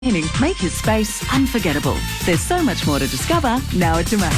Make his space unforgettable. There's so much more to discover now at Domain.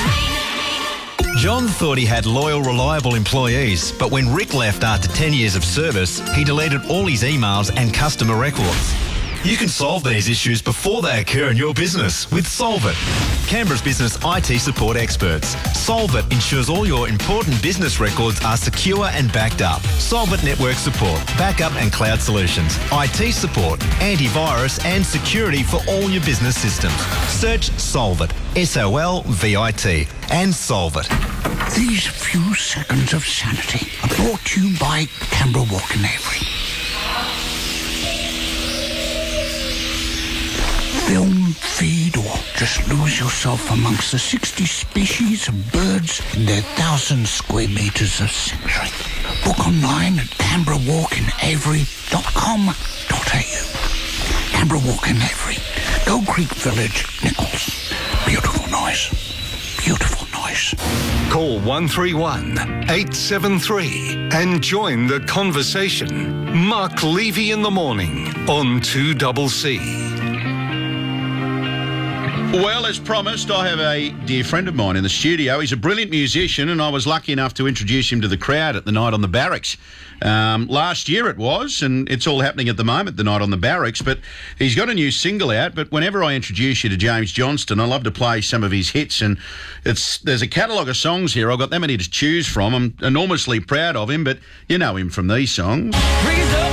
John thought he had loyal, reliable employees, but when Rick left after 10 years of service, he deleted all his emails and customer records. You can solve these issues before they occur in your business with Solvit, Canberra's business IT support experts. Solvit ensures all your important business records are secure and backed up. Solvit network support, backup and cloud solutions, IT support, antivirus and security for all your business systems. Search Solvit, S-O-L-V-I-T, and Solvit. These few seconds of sanity are brought to you by Canberra Walk in Avery. Film, feed, or just lose yourself amongst the 60 species of birds in their 1,000 square metres of sanctuary. Book online at canberrawalkinavery.com.au. Canberra Walk in Avery, Gold Creek Village, Nichols. Beautiful noise. Beautiful noise. Call 131 873 and join the conversation. Mark Levy in the morning on 2CC. Well, as promised, I have a dear friend of mine in the studio. He's a brilliant musician, and I was lucky enough to introduce him to the crowd at the Night on the Barracks. Last year it was, and it's all happening at the moment, the Night on the Barracks, but he's got a new single out. But whenever I introduce you to James Johnston, I love to play some of his hits, and there's a catalogue of songs here. I've got that many to choose from. I'm enormously proud of him, but you know him from these songs.